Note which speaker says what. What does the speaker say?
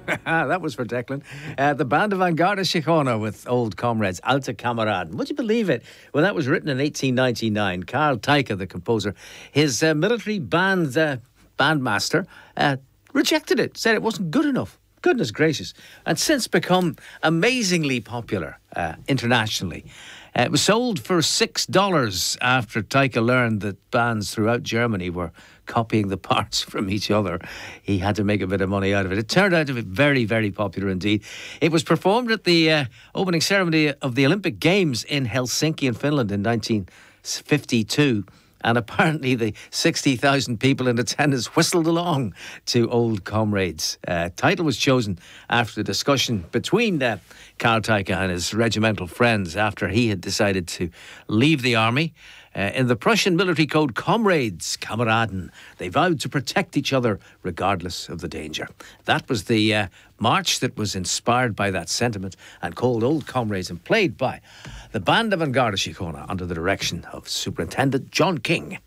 Speaker 1: That was for Declan. The band of Angarda Síochána with old comrades, Alta Kameraden. Would you believe it? Well, that was written in 1899. Karl Teicha, the composer, his military bandmaster, rejected it, said it wasn't good enough. Goodness gracious. And since become amazingly popular internationally. It was sold for $6 after Teicha learned that bands throughout Germany were copying the parts from each other. He had to make a bit of money out of it. It turned out to be very, very popular indeed. It was performed at the opening ceremony of the Olympic Games in Helsinki in Finland in 1952. And apparently the 60,000 people in attendance whistled along to Old Comrades. Title was chosen after a discussion between Karl Teicha and his regimental friends after he had decided to leave the army. In the Prussian military code, comrades, Kameraden, they vowed to protect each other regardless of the danger. That was the march that was inspired by that sentiment and called Old Comrades and played by the band of Angarda Síochána under the direction of Superintendent John King.